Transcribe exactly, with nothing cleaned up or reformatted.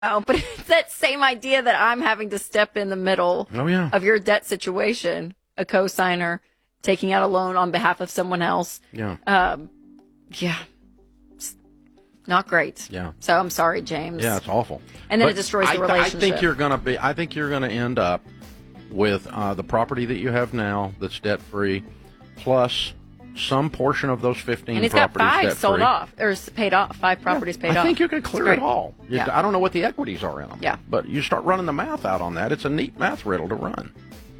Oh, but it's that same idea that I'm having to step in the middle Oh, yeah. of your debt situation, a cosigner taking out a loan on behalf of someone else. Yeah. Um, yeah. It's not great. Yeah. So I'm sorry, James. Yeah, it's awful. And then But it destroys I, the relationship. I think you're gonna be. I think you're gonna end up with uh, the property that you have now that's debt free, plus some portion of those fifteen and he's got properties five debt sold free. off or s- paid off. Five properties paid I off. think you can clear It's it great. all. You- Yeah. I don't know what the equities are in them. Yeah. But you start running the math out on that. It's a neat math riddle to run.